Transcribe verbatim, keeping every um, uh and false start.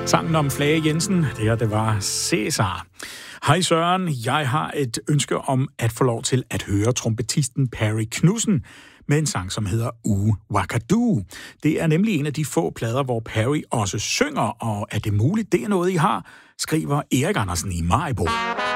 Sangen om Flage Jensen, det her, det var Cæsar. Hej Søren, jeg har et ønske om at få lov til at høre trompetisten Perry Knudsen med en sang, som hedder Uh Wakadoo. Det er nemlig en af de få plader, hvor Perry også synger, og er det muligt, det er noget, I har, skriver Erik Andersen i Maribo.